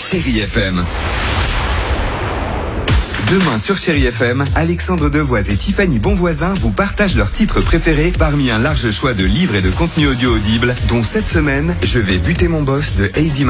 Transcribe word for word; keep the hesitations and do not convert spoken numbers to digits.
Chérie F M. Demain sur Chérie F M, Alexandre Devoise et Tiffany Bonvoisin vous partagent leurs titres préférés parmi un large choix de livres et de contenus audio audibles, dont cette semaine, Je vais buter mon boss de Heidi